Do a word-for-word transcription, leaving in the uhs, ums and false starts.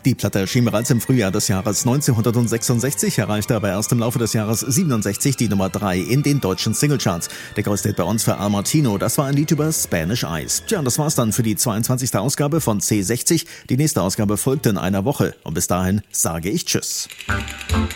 Die Platte erschien bereits im Frühjahr des Jahres neunzehnhundertsechsundsechzig, erreichte aber erst im Laufe des Jahres siebenundsechzig die Nummer drei in den deutschen Singlecharts. Der größte Hit bei uns für Al Martino, das war ein Lied über Spanish Eyes. Tja, und das war's dann für die zweiundzwanzigste Ausgabe von C sechzig. Die nächste Ausgabe folgt in einer Woche und bis dahin sage ich Tschüss.